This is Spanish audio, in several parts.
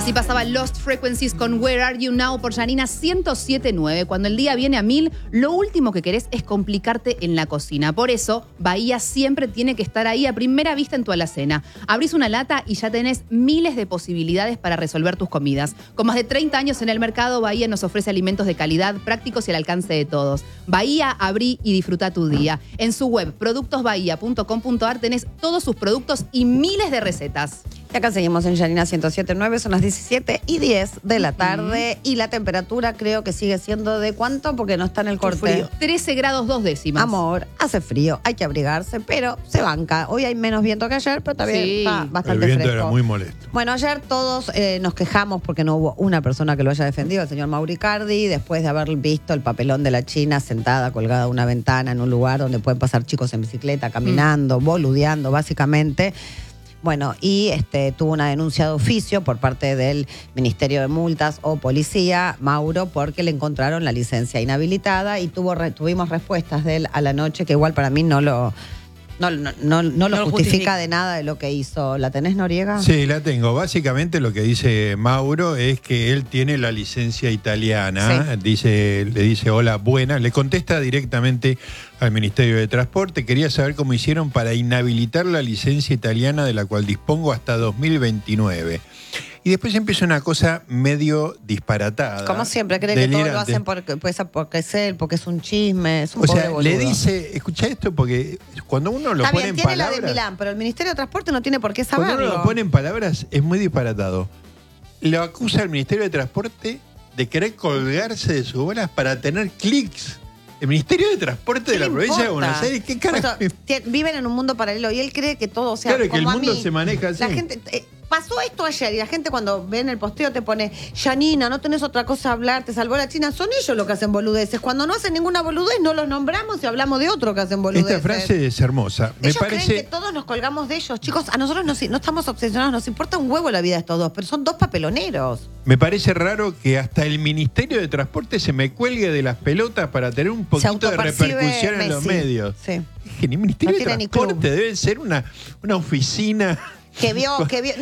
Así pasaba Lost Frequencies con Where Are You Now por Yanina 107.9. Cuando el día viene a 1000, lo último que querés es complicarte en la cocina. Por eso, Bahía siempre tiene que estar ahí a primera vista en tu alacena. Abrís una lata y ya tenés miles de posibilidades para resolver tus comidas. Con más de 30 años en el mercado, Bahía nos ofrece alimentos de calidad, prácticos y al alcance de todos. Bahía, abrí y disfruta tu día. En su web, productosbahía.com.ar, tenés todos sus productos y miles de recetas. Y acá seguimos en Yanina 107.9, son las 17:10 de la tarde y la temperatura creo que sigue siendo ¿de cuánto? Porque no está en el corte. Frío. 13 grados 2 décimas. Amor, hace frío, hay que abrigarse, pero se banca. Hoy hay menos viento que ayer, pero también está bastante el viento fresco. era muy molesto. Bueno, ayer todos nos quejamos porque no hubo una persona que lo haya defendido, el señor Mauricardi, después de haber visto el papelón de la China sentada, colgada a una ventana en un lugar donde pueden pasar chicos en bicicleta, caminando, boludeando, básicamente. Bueno, y tuvo una denuncia de oficio por parte del Ministerio de Multas o Policía, Mauro, porque le encontraron la licencia inhabilitada y tuvimos respuestas de él a la noche que igual para mí no lo justifica de nada de lo que hizo. ¿La tenés, Noriega? Sí, la tengo. Básicamente lo que dice Mauro es que él tiene la licencia italiana. Sí. Le dice hola, buena. Le contesta directamente al Ministerio de Transporte. Quería saber cómo hicieron para inhabilitar la licencia italiana de la cual dispongo hasta 2029. Y después empieza una cosa medio disparatada. Como siempre, cree que todo lo hacen porque es él, porque es un chisme, es un pobre boludo. Le boludo. Dice, escucha esto, porque cuando uno lo pone en palabras... Tiene la de Milán, pero el Ministerio de Transporte no tiene por qué saberlo. Cuando uno lo pone en palabras, es muy disparatado. Lo acusa el Ministerio de Transporte de querer colgarse de sus bolas para tener clics. El Ministerio de Transporte de la provincia de Buenos Aires, ¿qué carajo? Viven en un mundo paralelo y él cree que todo, o sea, claro, que el mundo mí, se maneja así. La gente... pasó esto ayer y la gente cuando ve en el posteo te pone, Yanina, no tenés otra cosa a hablar, te salvó la China. Son ellos los que hacen boludeces. Cuando no hacen ninguna boludez, no los nombramos y hablamos de otro que hacen boludeces. Esta frase es hermosa. Ellos creen que todos nos colgamos de ellos. Chicos, a nosotros no estamos obsesionados, nos importa un huevo la vida de estos dos, pero son dos papeloneros. Me parece raro que hasta el Ministerio de Transporte se me cuelgue de las pelotas para tener un poquito de repercusión en los medios. Sí. El Ministerio de Transporte debe ser una oficina... Que vio,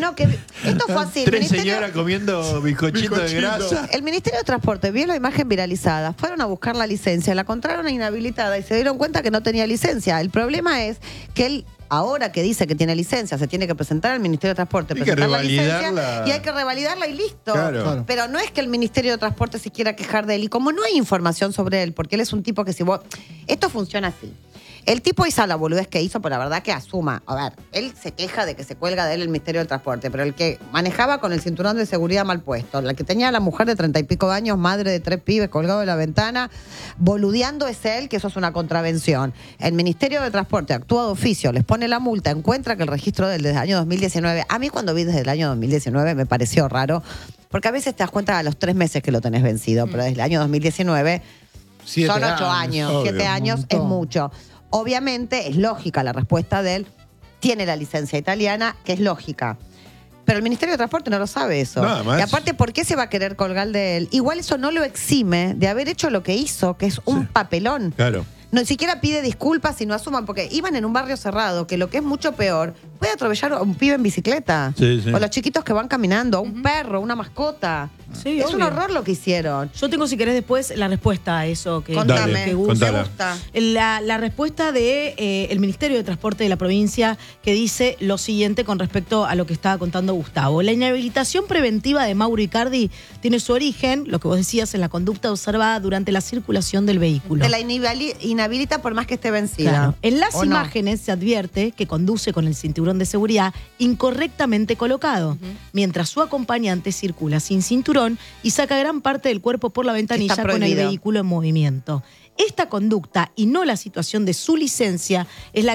esto fue así. Tres señoras comiendo bizcochito de grasa. El Ministerio de Transporte vio la imagen viralizada, fueron a buscar la licencia, la encontraron inhabilitada y se dieron cuenta que no tenía licencia. El problema es que él, ahora que dice que tiene licencia, se tiene que presentar al Ministerio de Transporte, presentar la licencia y hay que revalidarla y listo. Claro. Pero no es que el Ministerio de Transporte se quiera quejar de él y como no hay información sobre él, porque él es un tipo que si vos... Esto funciona así. El tipo hizo la boludez que hizo, pero la verdad que asuma. A ver, él se queja de que se cuelga de él el Ministerio del Transporte, pero el que manejaba con el cinturón de seguridad mal puesto, la que tenía a la mujer de 30 y pico de años, madre de 3 pibes colgado de la ventana, boludeando es él, que eso es una contravención. El Ministerio de Transporte actúa de oficio, les pone la multa, encuentra que el registro desde el año 2019, a mí cuando vi desde el año 2019 me pareció raro, porque a veces te das cuenta a los 3 meses que lo tenés vencido, pero desde el año 2019 son 8 años, 7 años es mucho. Obviamente es lógica la respuesta de él, tiene la licencia italiana, que es lógica. Pero el Ministerio de Transporte no lo sabe eso. Nada más. Y aparte, ¿por qué se va a querer colgar de él? Igual eso no lo exime de haber hecho lo que hizo, que es un papelón. Claro. No, ni siquiera pide disculpas y no asuman, porque iban en un barrio cerrado, que lo que es mucho peor, puede atropellar a un pibe en bicicleta. Sí. O los chiquitos que van caminando, a un perro, una mascota. Sí, es un horror lo que hicieron. Yo tengo, si querés, después la respuesta a eso que Contame, gusta. Me gusta. La respuesta de el Ministerio de Transporte de la provincia, que dice lo siguiente con respecto a lo que estaba contando Gustavo. La inhabilitación preventiva de Mauro Icardi tiene su origen, lo que vos decías, en la conducta observada durante la circulación del vehículo. De la inhabilita por más que esté vencida. Claro. En las imágenes se advierte que conduce con el cinturón de seguridad incorrectamente colocado, mientras su acompañante circula sin cinturón y saca gran parte del cuerpo por la ventanilla con el vehículo en movimiento. Esta conducta y no la situación de su licencia es la